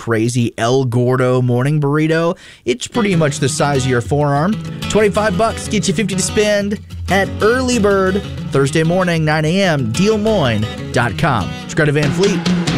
crazy El Gordo morning burrito. It's pretty much the size of your forearm. $25 gets you 50 to spend at Early Bird, Thursday morning, 9 a.m., dealmoine.com. Subscribe to Van Fleet.